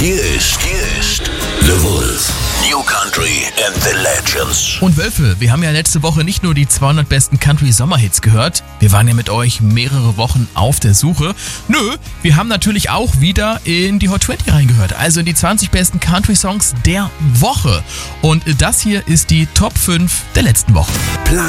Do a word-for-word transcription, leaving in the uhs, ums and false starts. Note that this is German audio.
Hier ist, hier ist The Wolf. New Country and the Legends. Und Wölfe, wir haben ja letzte Woche nicht nur die zweihundert besten Country-Sommerhits gehört, wir waren ja mit euch mehrere Wochen auf der Suche. Nö, wir haben natürlich auch wieder in die Hot zwanzig reingehört, also in die zwanzig besten Country-Songs der Woche. Und das hier ist die Top fünf der letzten Woche.